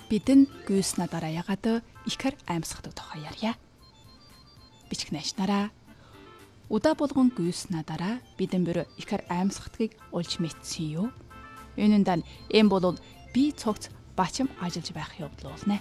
Бидэн гүйс надараа ягаад ихэр аимсахдаг тухай ярья. Бичгнэш нараа удаа болгон гүйс надараа бидэн бүр ихэр аимсахдгийг олж мэдсэн юу? Үүнэн дан эм бол бие цогц бачим ажиллаж байх явдал болно.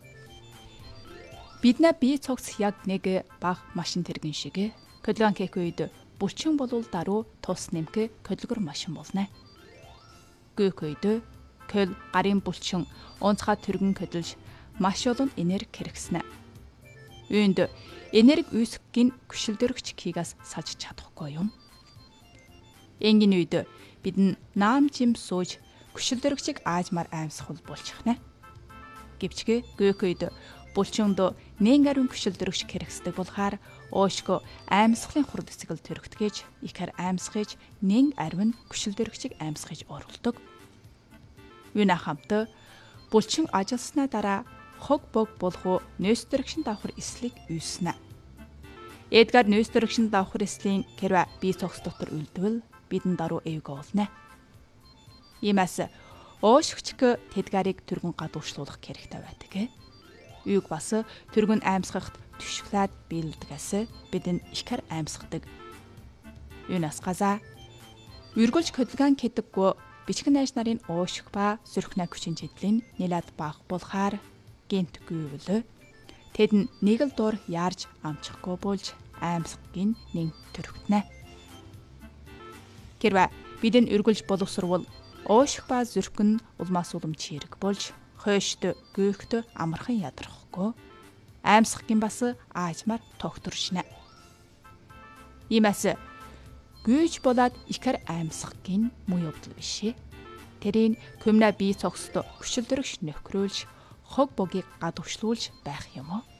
Биднээ бие цогц яг нэг баг машин тэргэн шиг хөдөлгөөн хийх үед булчин болвол даруй тус нэмэх хөдөлгөр машин болно. Гүйх үед көл гарын булчин онцгой тэргэн хөдөлж маш олон энерги хэрэгснэ. Үүнд энерги үүсгэхийн күшилдөрөгч кигаас саж чадахгүй юм. Энгийн үед бид наам жим сууж күшилдөрөгчийг аажмаар аимсахул болчихно. Гэвчгээ гүйх үед булчинд нэн ариун күшилдөрөгч хэрэгсдэг болохоор оошко аимсгалын хурд эсгэл төрөгдгээж ихэр аимсгаж нэн ариун күшилдөрөгчийг аимсгаж оруулдаг. Юуна хамт булчин ажилласнаа дараа хог бог болох нөөцтөрөгшин давхар эслийг үйснэ. Эдгар нөөцтөрөгшин давхар эслийн хэрвээ бие цогц дотор үлдвэл бидэн даруй эвг олно. Иймээс оошгчг тэдгарыг түргэн гадууршлуулах хэрэгтэй байдаг. Үйг бас түргэн аимсгахт түшглээд биелдгээс бидэн ихэр аимсгадаг. Юунаас газа үргэлж хөдөлгөөн гэдэггүй бичгэн найз нарын оошг ба зүрхнэ хүчин чэдлийн нэлээд бага болохоор гинт гүйвэл тэд нэг л дуур яарж амчихгүй болж аимсгын нэг төрөгднэ. Хэрвээ бидэн үргэлж боловсрвол оошг ба зүрхэн улмаас улам чирэг болж хойшд гүйхт амархан ядрахгүй аимсгын бас аажмаар тогтворшнэ. Иймээс гүйж болоод ихэр аимсгын муу явдал биш. Тэрийн көмнө бие цогцод хүчилдөрөгч нөхрөөлж хог богийг гадууршлуулж байх юм уу?